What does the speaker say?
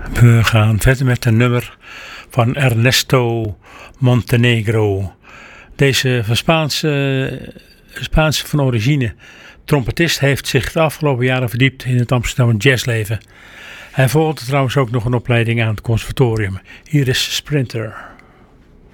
We gaan verder met een nummer van Ernesto Montenegro. Deze Spaanse van origine trompetist heeft zich de afgelopen jaren verdiept in het Amsterdamse jazzleven. Hij volgde trouwens ook nog een opleiding aan het conservatorium. Hier is Sprinter.